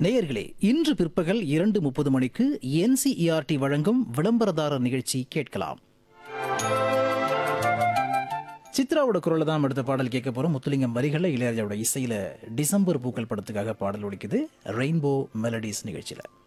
நேயர்களே, இன்று பிற்பகல் 2:30 மணிக்கு NCERT வழங்கும் விளம்பரதாரர் நிகழ்ச்சி கேட்கலாம். சித்ராவோட குரல்ல தான் அடுத்த பாடல் கேட்க போறோம். முத்துலிங்கம் வரிகள்ல இளையராஜாவோட இசையில டிசம்பர் பூக்கள் படத்துக்காக பாடல் ஒலிக்குது ரெயின்போ மெலடிஸ் நிகழ்ச்சியில.